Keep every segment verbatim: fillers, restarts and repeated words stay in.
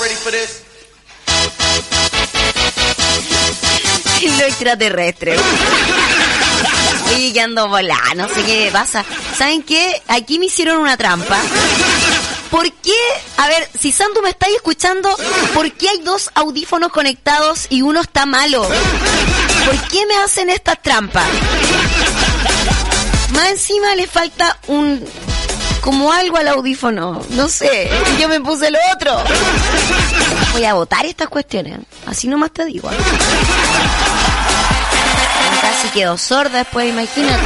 Lo extraterrestre. Oye, que ando volando, no sé qué pasa. ¿Saben qué? Aquí me hicieron una trampa. ¿Por qué? A ver, si Sandu me estáis escuchando, ¿por qué hay dos audífonos conectados y uno está malo? ¿Por qué me hacen estas trampas? Más encima le falta un... como algo al audífono, no sé, y yo me puse el otro. Voy a botar estas cuestiones, así nomás te digo. Casi quedo sorda después, imagínate.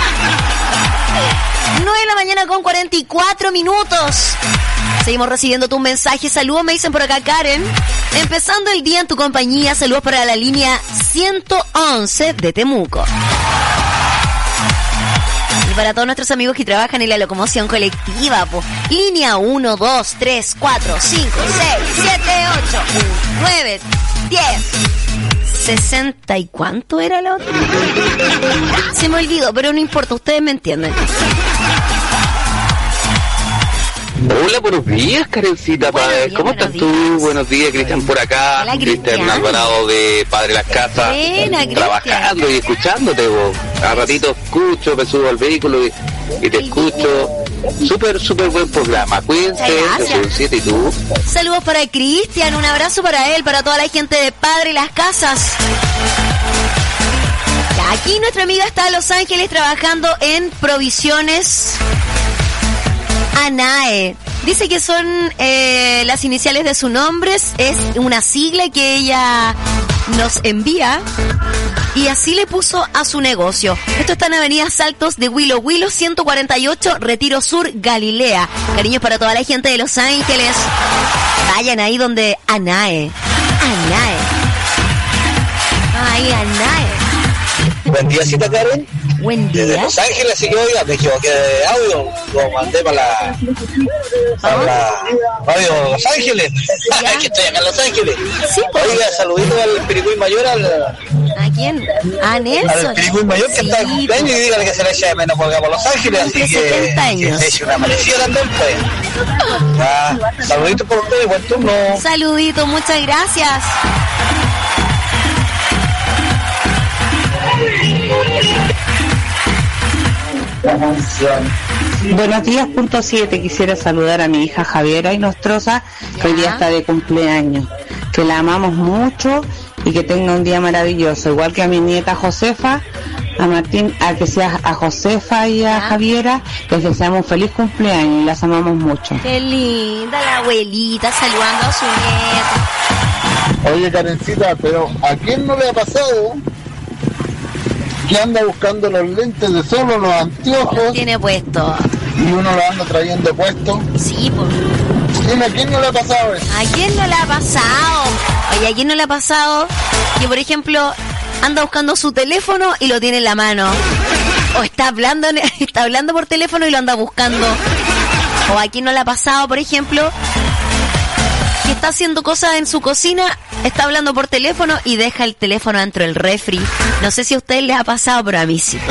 nueve de la mañana con cuarenta y cuatro minutos. Seguimos recibiendo tus mensajes. Saludos, me dicen por acá Karen. Empezando el día en tu compañía. Saludos para la línea ciento once de Temuco. Y para todos nuestros amigos que trabajan en la locomoción colectiva, pues, línea uno, dos, tres, cuatro, cinco, seis, siete, ocho, nueve, diez, sesenta y ¿cuánto era la otra? Se me olvidó, pero no importa, ustedes me entienden. Hola, buenos días, Karencita. Buenos días, ¿cómo estás tú? Días. Buenos días, Cristian por acá. Hola, Cristian Alvarado de Padre Las Casas. Buena, trabajando Cristian. Y escuchándote, vos. A ratito escucho, me subo al vehículo y, y te escucho. Súper, súper buen programa. Cuídense, yo soy siete y tú. Saludos para Cristian, un abrazo para él, para toda la gente de Padre Las Casas. Aquí nuestra amiga está en Los Ángeles trabajando en Provisiones ANAE. Dice que son eh, las iniciales de sus nombres, es una sigla que ella nos envía y así le puso a su negocio. Esto está en Avenida Saltos de Willow Willow, ciento cuarenta y ocho, Retiro Sur, Galilea. Cariños para toda la gente de Los Ángeles. Vayan ahí donde ANAE. ANAE. Ay, ANAE. Buen día, cita Karen. Buen día. Desde Los Ángeles, así que oiga, me equivoqué de audio, lo mandé para la... para la radio Los Ángeles. Que estoy acá en Los Ángeles. Sí, pues. Oiga, saludito al Piricuy Mayor, al... ¿A quién? A Nelson. Al Piricuy Mayor que sí, está de cumpleaños y dígale que se le eche de menos por acá por Los Ángeles, así que... setenta años. Que se eche una amanecida también, pues. Ya, saludito por ustedes, buen turno. Saludito, muchas gracias. Buenos días, punto siete. Quisiera saludar a mi hija Javiera Inostroza, que hoy día está de cumpleaños. Que la amamos mucho y que tenga un día maravilloso. Igual que a mi nieta Josefa, a Martín, a que sea a Josefa y a Javiera, les deseamos un feliz cumpleaños y las amamos mucho. Qué linda la abuelita saludando a su nieta. Oye, Karencita, pero ¿a quién no le ha pasado que anda buscando los lentes de sol o los anteojos? Los tiene puesto. Y uno lo anda trayendo puesto. Sí, pues. Dime, ¿a quién no le ha pasado eso? ¿A quién no le ha pasado? Oye, ¿a quién no le ha pasado que, por ejemplo, anda buscando su teléfono y lo tiene en la mano? O está hablando, está hablando por teléfono y lo anda buscando. O ¿a quién no le ha pasado, por ejemplo, que está haciendo cosas en su cocina, está hablando por teléfono y deja el teléfono dentro del refri? No sé si a ustedes les ha pasado, pero a mí sí.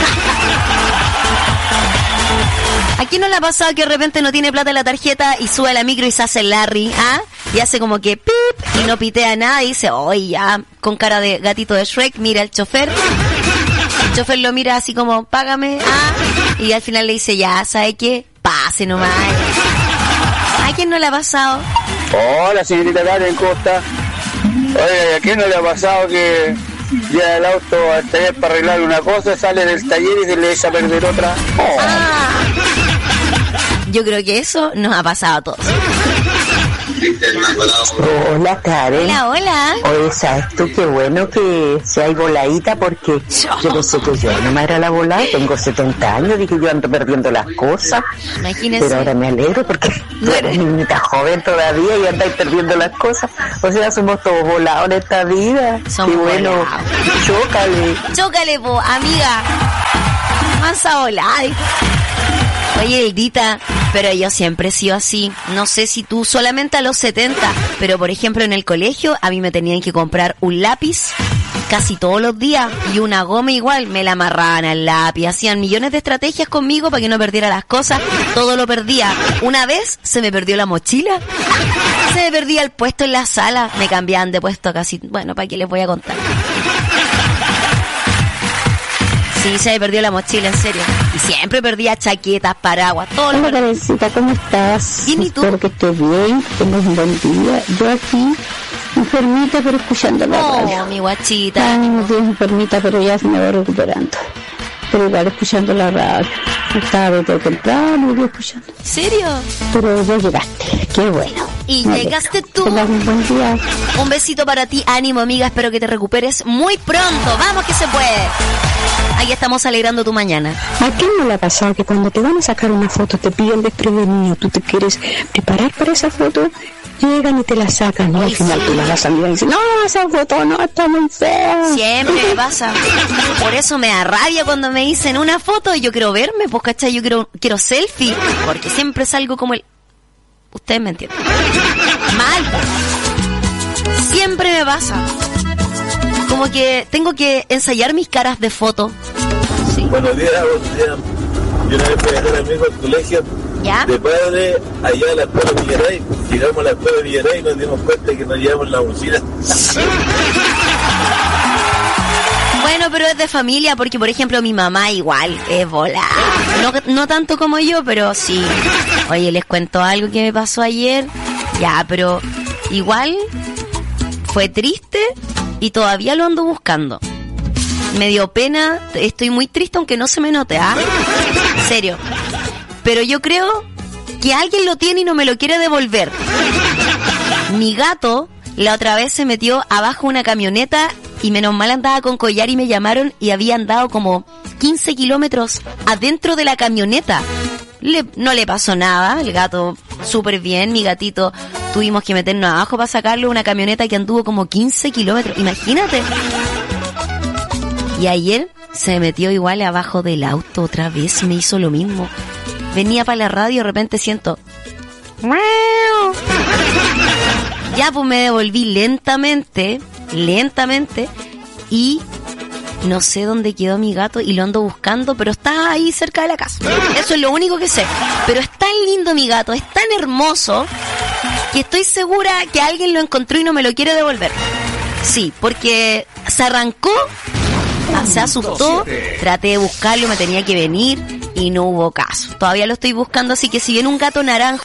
¿A quién no le ha pasado que de repente no tiene plata en la tarjeta y sube a la micro y se hace el Larry, ¿ah? Y hace como que pip y no pitea nada y dice, oye, ya, con cara de gatito de Shrek, mira al chofer. El chofer lo mira así como, págame, ¿ah? Y al final le dice, ya, ¿sabe qué? Pase nomás. ¿A quién no le ha pasado? Hola, señorita Karen, ¿cómo está? Oye, ¿a quién no le ha pasado que lleva el auto al taller para arreglar una cosa, sale del taller y se le echa a perder otra? Oh. Ah. Yo creo que eso nos ha pasado a todos. Hola, Karen. Hola, hola. Oye, ¿sabes tú qué bueno que si hay voladita? Porque yo pensé que yo no me era la volada, tengo setenta años, dije yo ando perdiendo las cosas. Imagínese. Pero ahora me alegro porque tú eres niñita joven todavía y andáis perdiendo las cosas. O sea, somos todos volados en esta vida. Somos qué bueno, volados. Chócale. Chócale, po, amiga. Mansa volada. Oye, Eldita, pero yo siempre he sido así. No sé si tú solamente a los setenta, pero por ejemplo en el colegio a mí me tenían que comprar un lápiz casi todos los días, y una goma igual, me la amarraban al lápiz, hacían millones de estrategias conmigo para que no perdiera las cosas, todo lo perdía. Una vez se me perdió la mochila, se me perdía el puesto en la sala, me cambiaban de puesto casi, bueno, ¿para qué les voy a contar? Sí, se me perdió la mochila, en serio. Y siempre perdía chaquetas, paraguas, todo lo Hola, Karencita, ¿cómo estás? Bien, ¿y tú? Espero que estés bien, que tengas un buen día. Yo aquí, enfermita, pero escuchando la Oh, radio. mi guachita. Ay, unos días enfermita, pero ya se me va recuperando. Pero igual escuchando la radio. Estaba desde temprano, iba escuchando. ¿En serio? Pero ya llegaste, qué bueno. Y Me llegaste alegro. tú. Tengas un buen día. Un besito para ti, ánimo amiga, espero que te recuperes muy pronto. Vamos que se puede. Ahí estamos alegrando tu mañana. ¿A quién no le ha pasado que cuando te van a sacar una foto te piden desprevenido, tú te quieres preparar para esa foto, llegan y te la sacan, y al final tú la vas a mirar y dices, no, esa foto no, está muy fea. Siempre me pasa. Por eso me da rabia cuando me dicen una foto y yo quiero verme, pues cachai, yo quiero, quiero selfie, porque siempre salgo como el... Ustedes me entienden. Mal. Siempre me pasa. Como que tengo que ensayar mis caras de foto. Sí. Buenos días, buenos días. Yo una vez fui a dejar a mi hijo al colegio ¿Ya? de padre allá a la escuela de Villaray. Llegamos a la escuela de Villaray y nos dimos cuenta que nos llevamos la mochila. Bueno, pero es de familia, porque por ejemplo mi mamá igual es volada. No, no tanto como yo, pero sí. Oye, les cuento algo que me pasó ayer. Ya, pero igual fue triste y todavía lo ando buscando. Me dio pena, estoy muy triste aunque no se me note, ¿ah? En serio. Pero yo creo que alguien lo tiene y no me lo quiere devolver. Mi gato la otra vez se metió abajo una camioneta y menos mal andaba con collar y me llamaron y había andado como quince kilómetros adentro de la camioneta. Le, no le pasó nada, el gato súper bien, mi gatito tuvimos que meternos abajo para sacarlo, una camioneta que anduvo como quince kilómetros, imagínate. Y ayer se metió igual abajo del auto otra vez, me hizo lo mismo. Venía para la radio y de repente siento... Ya pues me devolví lentamente, lentamente, y no sé dónde quedó mi gato y lo ando buscando, pero está ahí cerca de la casa. Eso es lo único que sé. Pero es tan lindo mi gato, es tan hermoso, que estoy segura que alguien lo encontró y no me lo quiere devolver. Sí, porque se arrancó, se asustó, traté de buscarlo, me tenía que venir y no hubo caso. Todavía lo estoy buscando, así que si viene un gato naranjo